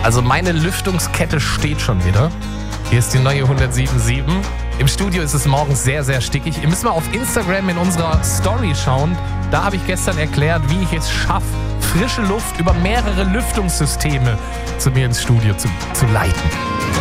Also meine Lüftungskette steht schon wieder. Hier ist die neue 107.7. Im Studio ist es morgens sehr, sehr stickig. Ihr müsst mal auf Instagram in unserer Story schauen. Da habe ich gestern erklärt, wie ich es schaffe, frische Luft über mehrere Lüftungssysteme zu mir ins Studio zu leiten.